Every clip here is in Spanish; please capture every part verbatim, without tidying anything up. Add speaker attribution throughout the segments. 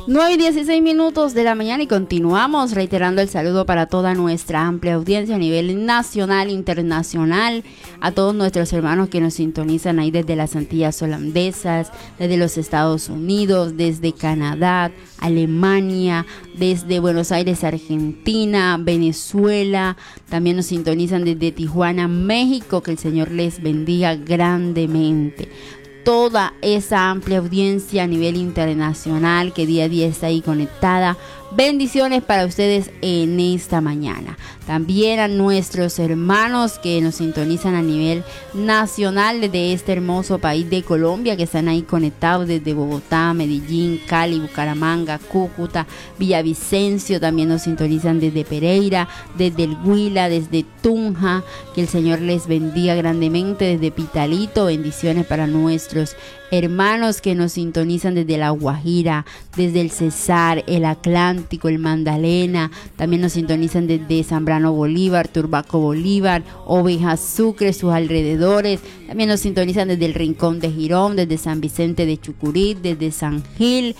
Speaker 1: nueve y dieciséis minutos de la mañana y continuamos reiterando el saludo para toda nuestra amplia audiencia a nivel nacional, internacional, a todos nuestros hermanos que nos sintonizan ahí desde las Antillas Holandesas, desde los Estados Unidos, desde Canadá, Alemania, desde Buenos Aires, Argentina, Venezuela, también nos sintonizan desde Tijuana, México, que el Señor les bendiga grandemente. Toda esa amplia audiencia a nivel internacional que día a día está ahí conectada. Bendiciones para ustedes en esta mañana. También a nuestros hermanos que nos sintonizan a nivel nacional desde este hermoso país de Colombia, que están ahí conectados desde Bogotá, Medellín, Cali, Bucaramanga, Cúcuta, Villavicencio. También nos sintonizan desde Pereira, desde el Huila, desde Tunja. Que el Señor les bendiga grandemente desde Pitalito. Bendiciones para nuestros hermanos que nos sintonizan desde La Guajira, desde el Cesar, el Atlántico, el Magdalena. También nos sintonizan desde Zambrano Bolívar, Turbaco Bolívar, Ovejas Sucre, sus alrededores. También nos sintonizan desde el Rincón de Girón, desde San Vicente de Chucurí, desde San Gil.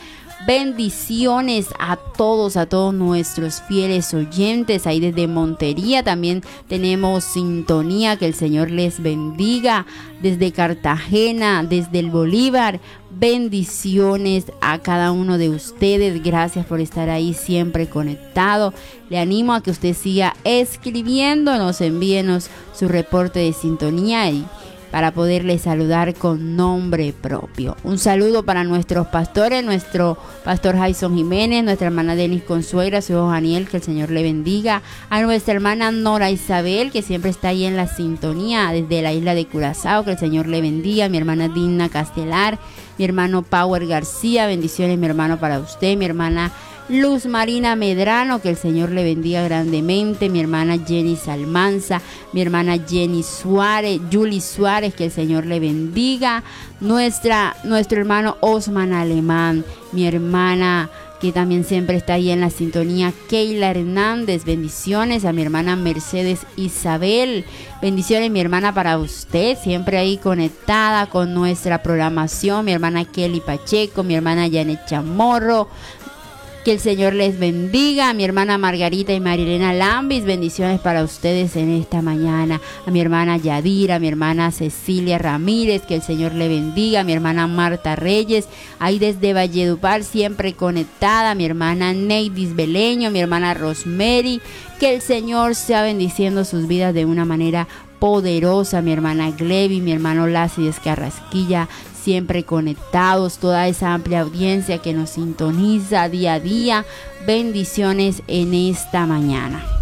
Speaker 1: Bendiciones a todos, a todos nuestros fieles oyentes ahí desde Montería. También tenemos sintonía, que el Señor les bendiga desde Cartagena, desde el Bolívar. Bendiciones a cada uno de ustedes. Gracias por estar ahí siempre conectado. Le animo a que usted siga escribiéndonos, envíenos su reporte de sintonía y para poderles saludar con nombre propio. Un saludo para nuestros pastores, nuestro pastor Jason Jiménez, nuestra hermana Denis Consuegra, su hijo Daniel, que el Señor le bendiga. A nuestra hermana Nora Isabel, que siempre está ahí en la sintonía desde la isla de Curazao, que el Señor le bendiga. Mi hermana Dina Castelar, mi hermano Power García, bendiciones mi hermano para usted. Mi hermana Luz Marina Medrano, que el Señor le bendiga grandemente. Mi hermana Jenny Salmanza, mi hermana Jenny Suárez, Julie Suárez, que el Señor le bendiga. Nuestra, nuestro hermano Osman Alemán, mi hermana que también siempre está ahí en la sintonía, Keila Hernández. Bendiciones a mi hermana Mercedes Isabel. Bendiciones mi hermana para usted, siempre ahí conectada con nuestra programación. Mi hermana Kelly Pacheco, mi hermana Janet Chamorro. Que el Señor les bendiga. A mi hermana Margarita y Marilena Lambis, bendiciones para ustedes en esta mañana. A mi hermana Yadira, a mi hermana Cecilia Ramírez, que el Señor le bendiga. A mi hermana Marta Reyes, ahí desde Valledupar, siempre conectada. A mi hermana Neidis Beleño, a mi hermana Rosemary, que el Señor sea bendiciendo sus vidas de una manera poderosa. Mi hermana Glevi, mi hermano Lácides Carrasquilla, siempre conectados, toda esa amplia audiencia que nos sintoniza día a día. Bendiciones en esta mañana.